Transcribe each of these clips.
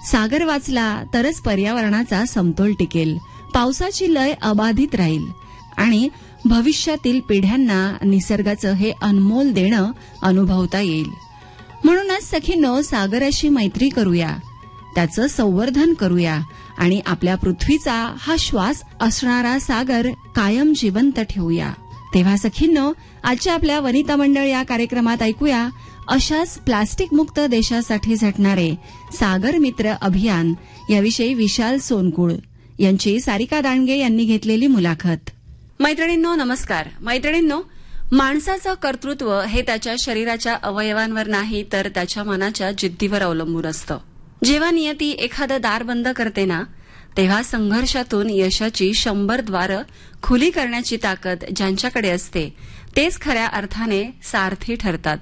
सागर वाचला तरच पर्यावरणाचा समतोल टिकेल, पावसाची लय अबाधित राहील आणि भविष्यातील पिढ्यांना निसर्गाचं हे अनमोल देणं अनुभवता येईल. म्हणूनच सखींनो, सागराशी मैत्री करूया, त्याचं संवर्धन करूया आणि आपल्या पृथ्वीचा हा श्वास असणारा सागर कायम जिवंत ठेवूया. तेव्हा सखींनो, आजच्या आपल्या वनिता मंडळ या कार्यक्रमात ऐकूया अशाच प्लास्टिक मुक्त देशासाठी झटणारे सागर मित्र अभियान याविषयी विशाल सोनकुळ यांची सारिका दांडगे यांनी घेतलेली मुलाखत. मैत्रिणींनो नमस्कार. मैत्रिणींनो, माणसाचं कर्तृत्व हे त्याच्या शरीराच्या अवयवांवर नाही तर त्याच्या मनाच्या जिद्दीवर अवलंबून असतं. जेव्हा नियती एखादं दार बंद करते ना, तेव्हा संघर्षातून यशाची 100 द्वारं खुली करण्याची ताकद ज्यांच्याकडे असते तेच खऱ्या अर्थाने सारथी ठरतात.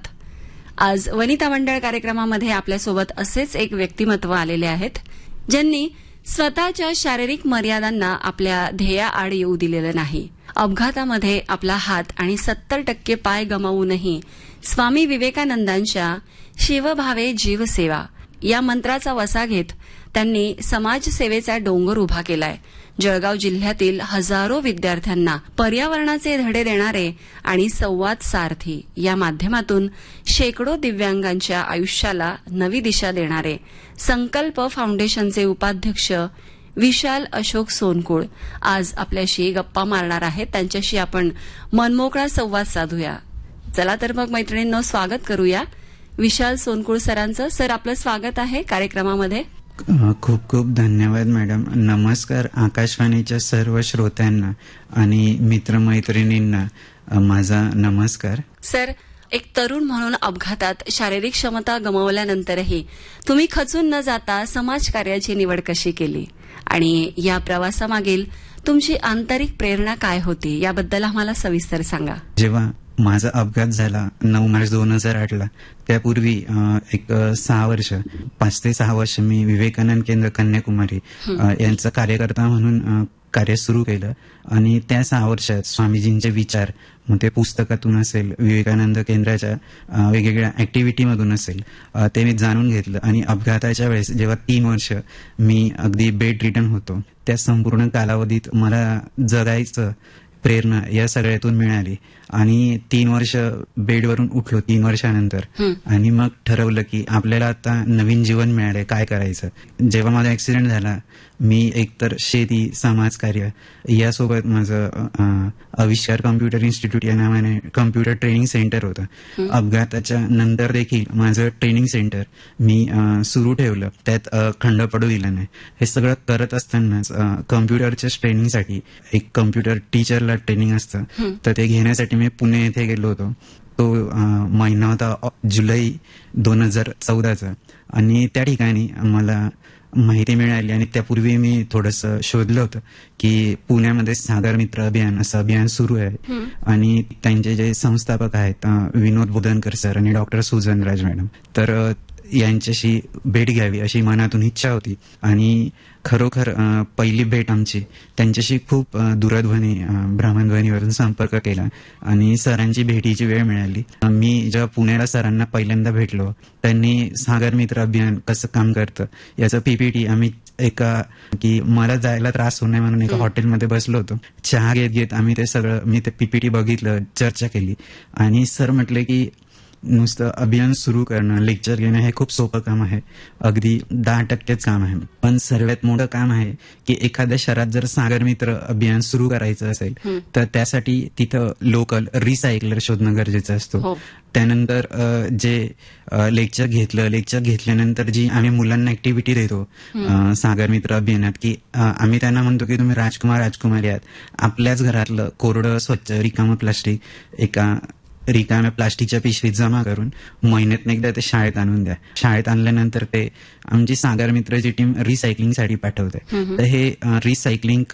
आज वनिता मंडळ कार्यक्रमामध्ये आपल्यासोबत असेच एक व्यक्तिमत्व आलेले आहेत ज्यांनी स्वतःच्या शारीरिक मर्यादांना आपल्या ध्येयाआड येऊ दिलेलं नाही. अपघातामध्ये आपला हात आणि 70% पाय गमावूनही स्वामी विवेकानंदांच्या शिवभावे जीवसेवा या मंत्राचा वसा घेत त्यांनी समाजसेवेचा डोंगर उभा केलाय. जळगाव जिल्ह्यातील हजारो विद्यार्थ्यांना पर्यावरणाचे धडे देणारे आणि संवाद सारथी या माध्यमातून शेकडो दिव्यांगांच्या आयुष्याला नवी दिशा देणारे संकल्प फाउंडेशनचे उपाध्यक्ष विशाल अशोक सोनकुळ आज आपल्याशी गप्पा मारणार आहेत. त्यांच्याशी आपण मनमोकळा संवाद साधूया. चला तर मग मैत्रिणींनो, स्वागत करूया विशाल सोनकुळ सरांचं. सर, आपलं स्वागत आहे कार्यक्रमामध्ये. खूप खूप धन्यवाद मॅडम. नमस्कार आकाशवाणीच्या सर्व श्रोत्यांना आणि मित्रमैत्रिणींना माझा नमस्कार. सर, एक तरुण म्हणून अपघातात शारीरिक क्षमता गमावल्यानंतरही तुम्ही खचून न जाता समाजकार्याची निवड कशी केली आणि या प्रवासामागील तुमची आंतरिक प्रेरणा काय होती याबद्दल आम्हाला सविस्तर सांगा. जेव्हा माझा अपघात झाला 9 मार्च 2008ला, त्यापूर्वी एक 5 ते 6 वर्ष मी विवेकानंद केंद्र कन्याकुमारी यांचा कार्यकर्ता म्हणून कार्य सुरू केलं आणि त्या 6 वर्षात स्वामीजींचे विचार, मग ते पुस्तकातून असेल, विवेकानंद केंद्राच्या वेगवेगळ्या ऍक्टिव्हिटीमधून असेल, ते मी जाणून घेतलं. आणि अपघाताच्या वेळेस जेव्हा 3 वर्ष मी अगदी बेड रिटर्न होतो, त्या संपूर्ण कालावधीत मला जगायचं प्रेरणा या सगळ्यातून मिळाली आणि 3 वर्ष बेडवरून उठलो 3 वर्षानंतर आणि मग ठरवलं की आपल्याला आता नवीन जीवन मिळालंय, काय करायचं. जेव्हा माझा ऍक्सिडेंट झाला, मी एकतर शेती, समाजकार्य यासोबत माझं आविष्कार कम्प्युटर इन्स्टिट्यूट या नावाने कम्प्युटर ट्रेनिंग सेंटर होतं. अपघाताच्या नंतर देखील माझं ट्रेनिंग सेंटर मी सुरू ठेवलं, त्यात खंड पडू दिला नाही. हे सगळं करत असतानाच कम्प्युटरच्या ट्रेनिंगसाठी एक कम्प्युटर टीचरला ट्रेनिंग असतं, तर ते घेण्यासाठी मी पुणे येथे गेलो होतो. तो महिना होता जुलै 2014चा आणि त्या ठिकाणी मला माहिती मिळाली आणि त्यापूर्वी मी थोडंसं शोधलं होतं की पुण्यामध्ये सागर मित्र अभियान असं अभियान सुरू आहे आणि त्यांचे जे संस्थापक आहेत विनोद बोधनकर सर आणि डॉक्टर सुजन राज मॅडम, तर यांच्याशी भेट घ्यावी अशी मनातून इच्छा होती. आणि खरोखर पहिली भेट आमची त्यांच्याशी खूप दूरध्वनी भ्रमणध्वनीवरून संपर्क केला आणि सरांची भेटीची वेळ मिळाली. मी जेव्हा पुण्याला सरांना पहिल्यांदा भेटलो, त्यांनी सागर मित्र अभियान कसं काम करतं याचं PPT आम्ही की मला जायला त्रास होऊ नये म्हणून एका हॉटेलमध्ये बसलो होतो. चहा घेत घेत आम्ही ते सगळं मी ते PPT बघितलं, चर्चा केली आणि सर म्हटले की नुसतं अभियान सुरू करणं, लेक्चर घेणं हे खूप सोपं काम आहे, अगदी 10%च काम आहे. पण सर्वात मोठं काम आहे की एखाद्या शहरात जर सागर मित्र अभियान सुरू करायचं असेल तर त्यासाठी तिथं लोकल रिसायकलर शोधणं गरजेचं असतं. त्यानंतर जे लेक्चर घेतल्यानंतर जी आम्ही मुलांना ऍक्टिव्हिटी देतो सागर मित्र अभियानात, की आम्ही त्यांना म्हणतो की तुम्ही राजकुमारी आहात, आपल्याच घरातलं कोरडं स्वच्छ रिकामं प्लास्टिक एका रिकाम्या प्लास्टिकच्या पिशवीत जमा करून महिन्यात एकदा ते शाळेत आणून द्या. शाळेत आणल्यानंतर ते आमची सागर मित्राची टीम रिसायकलिंगसाठी पाठवते. तर हे रिसायकलिंग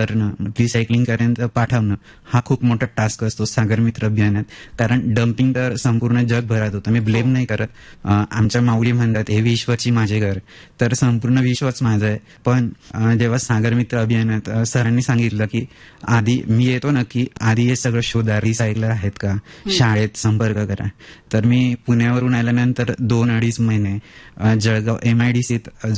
करणं पाठवणं हा खूप मोठा टास्क असतो सागर मित्र अभियानात, कारण डम्पिंग तर संपूर्ण जगभरात होतं. मी ब्लेम नाही करत, आमच्या माऊली म्हणतात हे विश्वाची माझे घर, तर संपूर्ण विश्वच माझं आहे. पण जेव्हा सागर मित्र अभियानात सरांनी सांगितलं की आधी मी येतो ना, की आधी हे सगळं शोधा, रिसायकलर आहेत का, शाळेत संपर्क करा. तर मी पुण्यावरून आल्यानंतर 2-2.5 महिने जळगाव MIDCत